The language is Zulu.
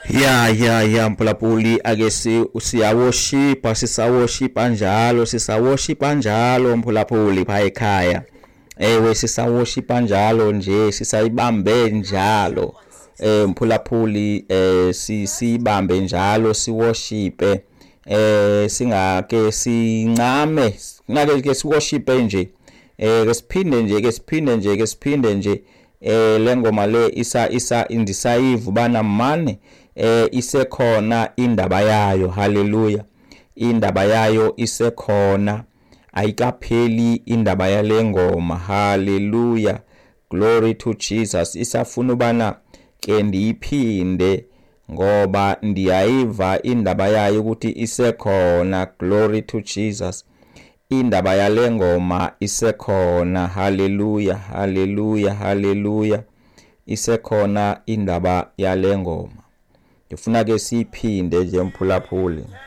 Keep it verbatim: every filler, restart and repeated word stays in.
Ya ya ya mphulaphuli ake si siyaworshipa sisaworshipa njalo sisaworshipa njalo mphulaphuli pha ekhaya. Ewe sisaworshipa njalo nje sisayibambe njalo. Eh mphulaphuli eh sibambe njalo siworshipe eh singake sincame ngake ke siworshipe nje eh ke siphinde nje ke siphinde nje ke siphinde nje eh lengoma le isa isa indisayivu bana mane eh isekhona indaba yayo. Haleluya. Indaba yayo isekhona, ayikapheli indaba yale ngoma. Haleluya, glory to Jesus. Isafuna ubana ke ndiyiphinde ngoba ndiyayiva indaba yayo ukuthi isekhona. Glory to Jesus. Indaba yale ngoma isekhona. Haleluya, haleluya, haleluya. Isekhona indaba yale ngoma. Ngifuna ke siphinde nje mphulaphuli.